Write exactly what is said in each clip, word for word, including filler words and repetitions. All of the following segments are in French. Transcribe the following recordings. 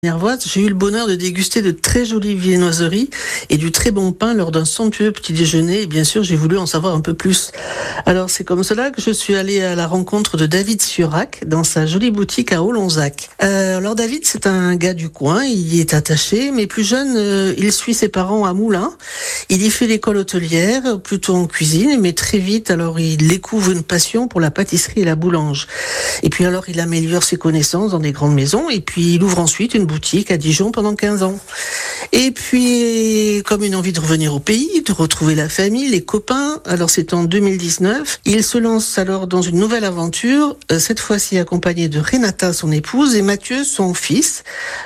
Nervoise, j'ai eu le bonheur de déguster de très jolies viennoiseries et du très bon pain lors d'un somptueux petit déjeuner. Et bien sûr, j'ai voulu en savoir un peu plus. Alors, c'est comme cela que je suis allée à la rencontre de David Siurac dans sa jolie boutique à Olonzac. Euh, alors, David, c'est un gars du coin. Il y est attaché, mais plus jeune, euh, il suit ses parents à Moulins. Il y fait l'école hôtelière, plutôt en cuisine, mais très vite, alors, il découvre une passion pour la pâtisserie et la boulange. Et puis, alors, il améliore ses connaissances dans des grandes maisons. Et puis, il ouvre ensuite une boutique à Dijon pendant quinze ans. Et puis, comme une envie de revenir au pays, de retrouver la famille, les copains, alors c'est en deux mille dix-neuf, il se lance alors dans une nouvelle aventure, euh, cette fois-ci accompagné de Renata, son épouse, et Mathieu, son fils,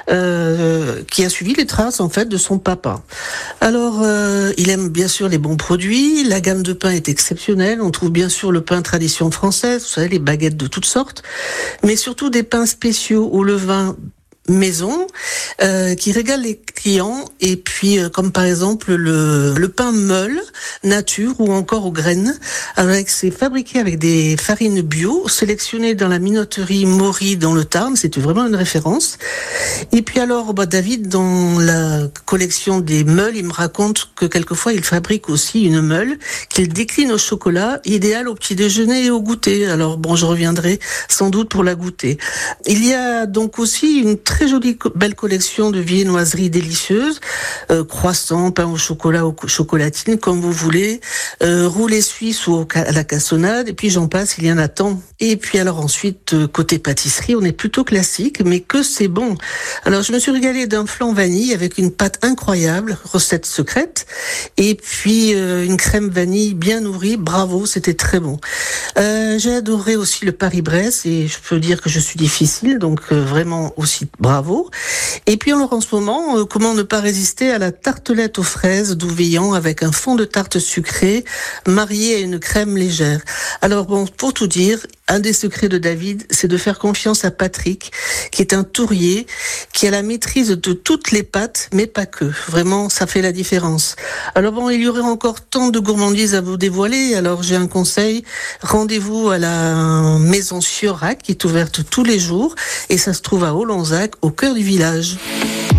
euh, qui a suivi les traces en fait de son papa. Alors, euh, il aime bien sûr les bons produits, la gamme de pain est exceptionnelle, on trouve bien sûr le pain tradition française, vous savez, les baguettes de toutes sortes, mais surtout des pains spéciaux au levain maison euh, qui régale les clients, et puis euh, comme par exemple le, le pain meule nature ou encore aux graines, avec c'est fabriqué avec des farines bio sélectionnées dans la minoterie Maury dans le Tarn. C'était vraiment une référence. Et puis alors bah, David, dans la collection des meules, il me raconte que quelquefois il fabrique aussi une meule qu'il décline au chocolat, idéal au petit déjeuner et au goûter. Alors bon, je reviendrai sans doute pour la goûter. Il y a donc aussi une très très jolie, belle collection de viennoiseries délicieuses, euh, croissants, pain au chocolat, ou chocolatine, comme vous voulez, euh, roulés suisses ou à la cassonade, et puis j'en passe, il y en a tant. Et puis alors ensuite, euh, côté pâtisserie, on est plutôt classique, mais que c'est bon. Alors je me suis régalée d'un flan vanille avec une pâte incroyable, recette secrète, et puis euh, une crème vanille bien nourrie, bravo, c'était très bon. Euh, j'ai adoré aussi le Paris-Brest, et je peux dire que je suis difficile, donc euh, vraiment aussi bravo. Et puis alors en ce moment, euh, comment ne pas résister à la tartelette aux fraises d'Ouveillan avec un fond de tarte sucré marié à une crème légère. Alors bon, pour tout dire, un des secrets de David, c'est de faire confiance à Patrick, qui est un tourier, qui a la maîtrise de toutes les pâtes, mais pas que. Vraiment, ça fait la différence. Alors bon, il y aurait encore tant de gourmandises à vous dévoiler, alors j'ai un conseil, rendez-vous à la maison Siurac, qui est ouverte tous les jours, et ça se trouve à Olonzac, au cœur du village.